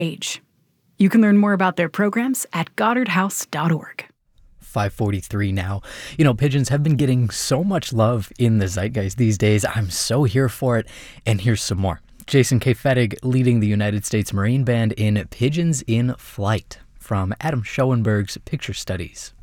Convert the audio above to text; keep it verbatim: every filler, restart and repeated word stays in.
age. You can learn more about their programs at goddard house dot org. five forty-three now. You know, pigeons have been getting so much love in the zeitgeist these days. I'm so here for it. And here's some more. Jason K. Fettig leading the United States Marine Band in Pigeons in Flight from Adam Schoenberg's Picture Studies.